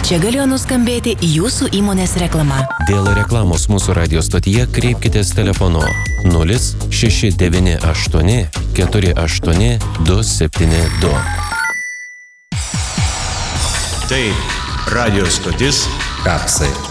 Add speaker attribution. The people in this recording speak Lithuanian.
Speaker 1: Čia galėjo nuskambėti jūsų įmonės reklama.
Speaker 2: Dėl reklamos mūsų radio stotyje kreipkitės telefonu 0698 48 272.
Speaker 3: Tai radio stotis
Speaker 4: Kapsai.